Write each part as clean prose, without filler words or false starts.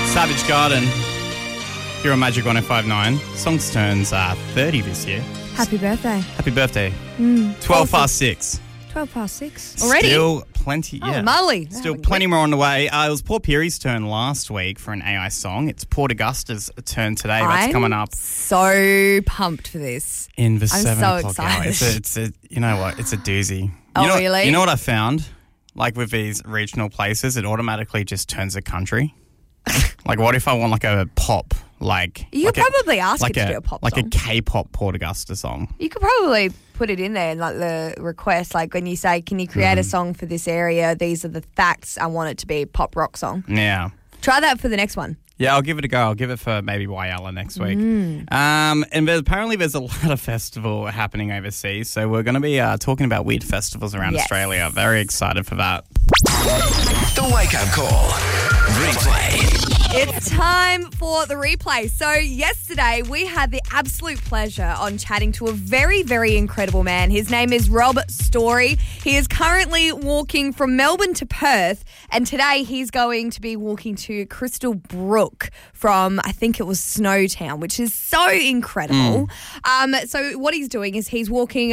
Savage Garden. Here on Magic 105.9. Song's turns 30 this year. Happy birthday. Happy birthday. 12 past 6. 12 past 6. Already? Still plenty, yeah. Oh, moly. Still plenty more on the way. It was Paul Peary's turn last week for an AI song. It's Port Augusta's turn today. That's coming up. So pumped for this. In the I'm 7 so o'clock hour. excited. It's a, you know what? It's a doozy. Really? You know what I found? Like with these regional places, it automatically just turns a country. Like, what if I want like a pop? You could probably ask it to do a pop like song. a K-pop Port Augusta song. You could probably put it in there in like the request, like when you say, can you create a song for this area? These are the facts. I want it to be a pop rock song. Yeah. Try that for the next one. Yeah, I'll give it a go. I'll give it for maybe Whyalla next week. And apparently there's a lot of festival happening overseas, so we're going to be talking about weird festivals around Australia. Very excited for that. The Wake Up Call. Replay. It's time for the replay. So yesterday we had the absolute pleasure on chatting to a very, very incredible man. His name is Rob Story. He is currently walking from Melbourne to Perth, and today he's going to be walking to Crystal Brook from, I think it was Snowtown, which is so incredible. So what he's doing is he's walking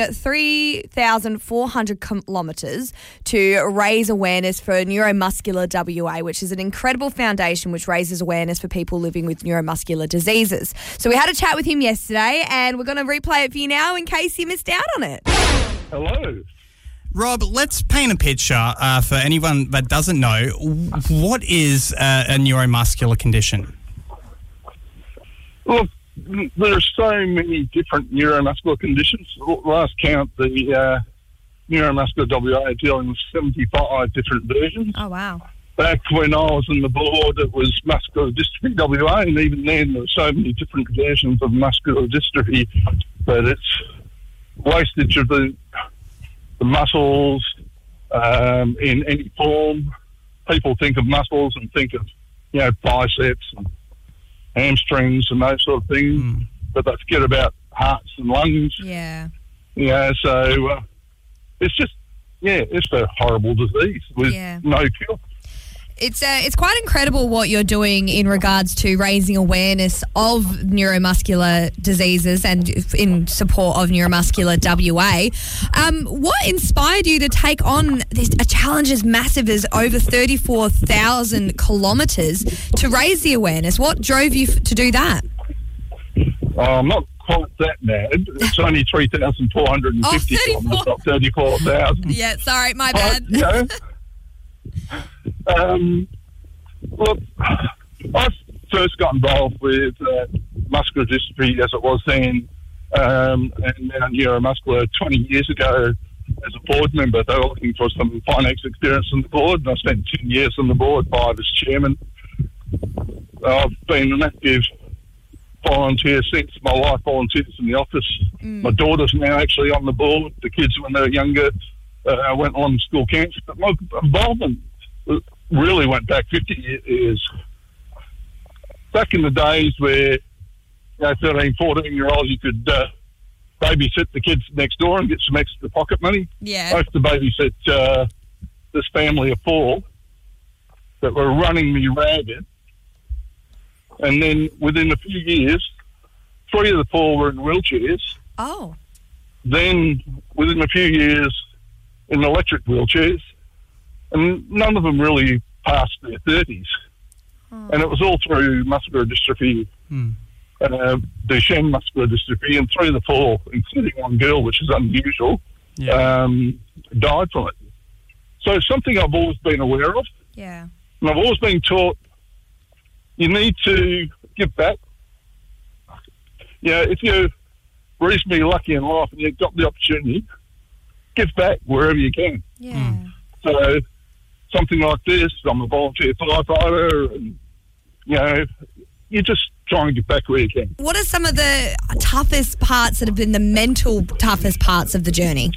3,400 kilometres to raise awareness for Neuromuscular WA, which is an incredible foundation which raises awareness for people living with neuromuscular diseases. So we had a chat with him yesterday, and we're going to replay it for you now in case you missed out on it. Hello. Rob, let's paint a picture for anyone that doesn't know. What is a neuromuscular condition? Look, there are so many different neuromuscular conditions. Last count, the Neuromuscular WA are dealing with 75 different versions. Oh, wow. Back when I was on the board, it was muscular dystrophy WA, and even then there were so many different versions of muscular dystrophy that it's wastage of the muscles in any form. People think of muscles and think of, biceps and hamstrings and those sort of things, but they forget about hearts and lungs. Yeah. So it's just, it's a horrible disease with no cure. It's quite incredible what you're doing in regards to raising awareness of neuromuscular diseases and in support of Neuromuscular WA. What inspired you to take on a challenge as massive as over 34,000 kilometres to raise the awareness? What drove you to do that? I'm not quite that mad. It's only 3,450 kilometres, not 34,000. Yeah, sorry, my bad. Look, I first got involved with muscular dystrophy as it was then, and now neuromuscular 20 years ago as a board member. They were looking for some finance experience on the board, and I spent 10 years on the board, 5 as chairman. I've been an active volunteer since. My wife volunteers in the office. My daughter's now actually on the board. The kids, when they were younger, went on school camps. But my involvement really went back 50 years. Back in the days where 13, 14-year-olds, you could babysit the kids next door and get some extra pocket money. Yeah. I used to babysit this family of 4 that were running me ragged. And then within a few years, 3 of the 4 were in wheelchairs. Oh. Then within a few years, in electric wheelchairs. And none of them really past their 30s. Oh. And it was all through muscular dystrophy, Duchenne muscular dystrophy, and 3 of the 4, including one girl, which is unusual, died from it. So it's something I've always been aware of. Yeah. And I've always been taught you need to give back. If you're reasonably lucky in life and you've got the opportunity, give back wherever you can. Yeah. So something like this, I'm a volunteer firefighter, and, you just try and get back where you can. What are some of the toughest parts that have been the mental toughest parts of the journey?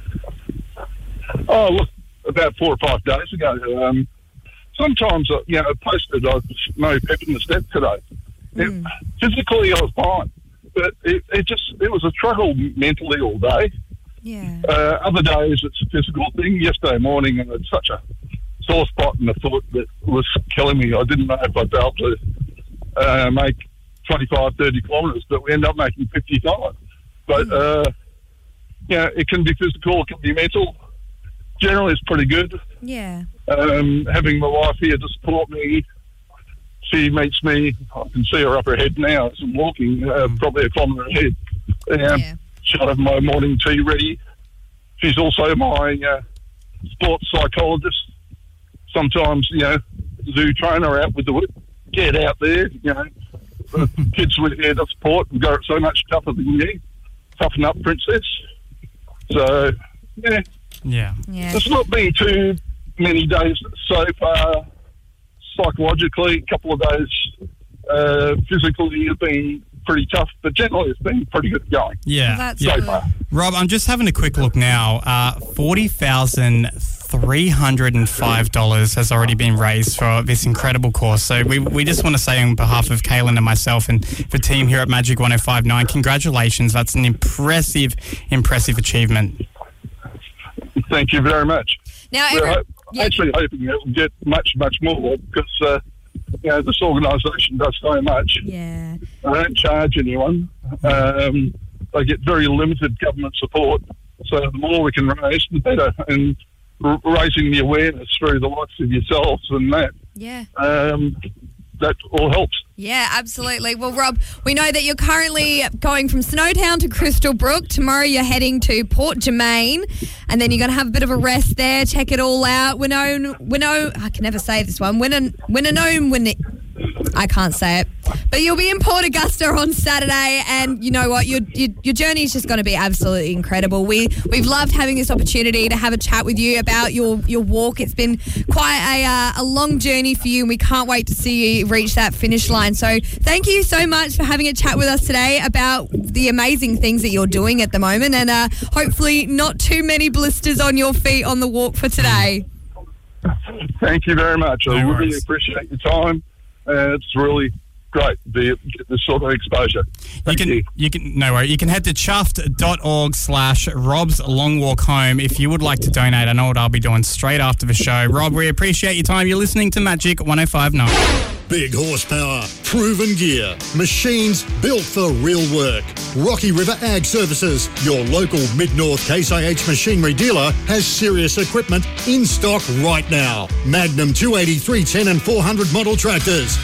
Oh, look, about 4 or 5 days ago, sometimes, I posted I was no pep in the step today. Physically, I was fine, but it was a struggle mentally all day. Yeah. Other days, it's a physical thing. Yesterday morning, I had such a sore spot in the foot that was killing me. I didn't know if I'd be able to make 25, 30 kilometres, but we ended up making 55. But, it can be physical, it can be mental. Generally, it's pretty good. Yeah. Having my wife here to support me, she meets me. I can see her up her head now as I'm walking, probably a kilometre ahead. She'll have my morning tea ready. She's also my sports psychologist. Sometimes, zoo trainer out with the whip. Get out there, The kids were here to support. We've got it so much tougher than you. Toughen up, princess. So, Yeah. It's not been too many days so far psychologically. A couple of days physically have been pretty tough, but generally it's been pretty good going. Yeah. So far. Rob, I'm just having a quick look now. $40,305 has already been raised for this incredible cause. So we just want to say on behalf of Kaylin and myself and the team here at Magic 105.9, congratulations. That's an impressive achievement. Thank you very much. Now, actually hoping it will get much, much more because, this organisation does so much. Yeah. They don't charge anyone. They get very limited government support. So the more we can raise, the better. And raising the awareness through the likes of yourselves and that. Yeah. That all helps. Yeah, absolutely. Well, Rob, we know that you're currently going from Snowtown to Crystal Brook. Tomorrow you're heading to Port Germain, and then you're going to have a bit of a rest there, check it all out. I can never say this one. I can't say it. But you'll be in Port Augusta on Saturday, and you know what? Your journey is just going to be absolutely incredible. We've loved having this opportunity to have a chat with you about your walk. It's been quite a long journey for you, and we can't wait to see you reach that finish line. So thank you so much for having a chat with us today about the amazing things that you're doing at the moment, and hopefully not too many blisters on your feet on the walk for today. Thank you very much. I really worries. appreciate your time. It's really great to get this sort of exposure. You can head to chuffed.org/Rob's Long Walk Home if you would like to donate. I know what I'll be doing straight after the show. Rob, we appreciate your time. You're listening to Magic 105.9. Big horsepower, proven gear, machines built for real work. Rocky River Ag Services, your local Mid-North Case IH machinery dealer, has serious equipment in stock right now. Magnum 280, 310 and 400 model tractors,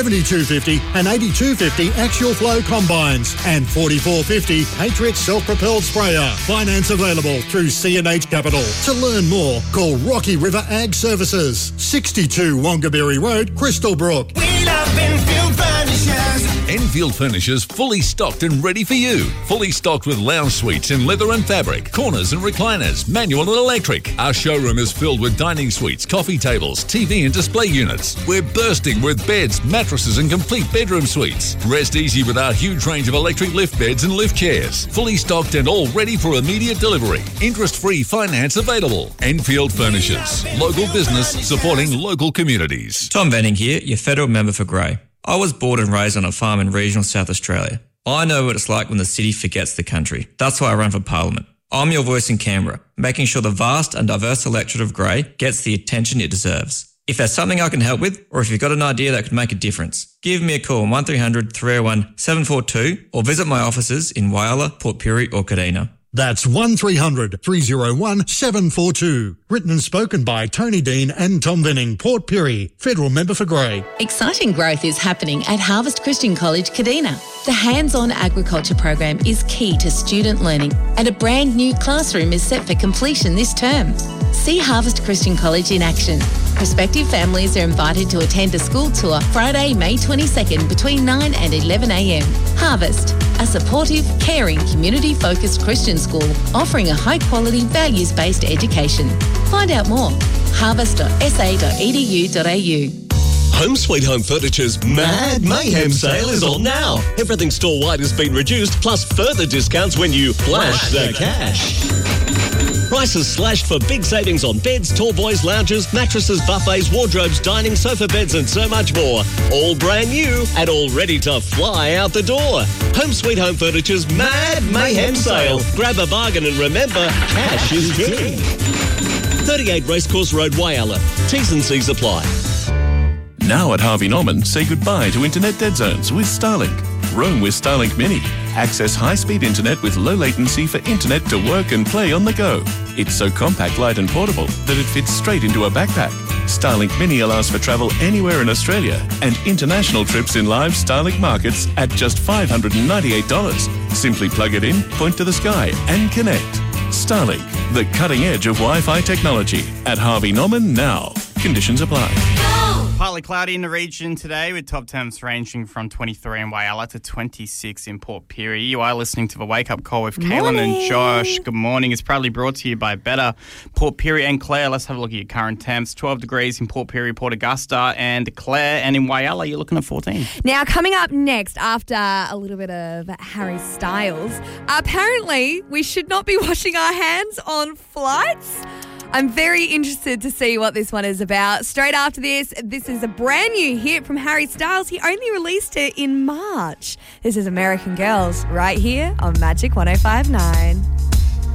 7250 and 8250 axial flow combines, and 4450 Patriot self-propelled sprayer. Finance available through C&H Capital. To learn more, call Rocky River Ag Services, 62 Wangaberry Road, Crystal Brook. We love Enfield Furnishers. Enfield Furnishers fully stocked and ready for you. Fully stocked with lounge suites in leather and fabric, corners and recliners, manual and electric. Our showroom is filled with dining suites, coffee tables, TV and display units. We're bursting with beds, mattresses and complete bedroom suites. Rest easy with our huge range of electric lift beds and lift chairs. Fully stocked and all ready for immediate delivery. Interest-free finance available. Enfield Furnishers. Local business supporting local communities. Tom Venning here, your federal member for Grey. I was born and raised on a farm in regional South Australia. I know what it's like when the city forgets the country. That's why I run for Parliament. I'm your voice in Canberra, making sure the vast and diverse electorate of Grey gets the attention it deserves. If there's something I can help with, or if you've got an idea that could make a difference, give me a call on 1300 301 742 or visit my offices in Whyalla, Port Pirie or Kadina. That's 1300 301 742. Written and spoken by Tony Dean and Tom Venning, Port Pirie, federal member for Grey. Exciting growth is happening at Harvest Christian College, Kadina. The hands-on agriculture program is key to student learning, and a brand new classroom is set for completion this term. See Harvest Christian College in action. Prospective families are invited to attend a school tour Friday, May 22nd between 9 and 11 a.m. Harvest, a supportive, caring, community-focused Christian school offering a high-quality, values-based education. Find out more. harvest.sa.edu.au. Home Sweet Home Furniture's Mad Mayhem sale is on now. Everything store-wide has been reduced, plus further discounts when you flash the cash. Prices slashed for big savings on beds, tall boys, lounges, mattresses, buffets, wardrobes, dining, sofa beds and so much more. All brand new and all ready to fly out the door. Home Sweet Home Furniture's Mad Mayhem sale. Grab a bargain and remember, cash is king. 38 Racecourse Road, Whyalla. T's and C's apply. Now at Harvey Norman, say goodbye to internet dead zones with Starlink. Roam with Starlink Mini. Access high-speed internet with low latency for internet to work and play on the go. It's so compact, light and portable that it fits straight into a backpack. Starlink Mini allows for travel anywhere in Australia and international trips in live Starlink markets at just $598. Simply plug it in, point to the sky and connect. Starlink, the cutting edge of Wi-Fi technology. At Harvey Norman now. Conditions apply. Partly cloudy in the region today with top temps ranging from 23 in Whyalla to 26 in Port Pirie. You are listening to the Wake Up Call with Kaylin and Josh. Good morning. It's proudly brought to you by Better. Port Pirie and Clare. Let's have a look at your current temps. 12 degrees in Port Pirie, Port Augusta and Clare. And in Whyalla, you're looking at 14. Now, coming up next, after a little bit of Harry Styles, apparently we should not be washing our hands on flights. I'm very interested to see what this one is about. Straight after this is a brand new hit from Harry Styles. He only released it in March. This is American Girls right here on Magic 105.9.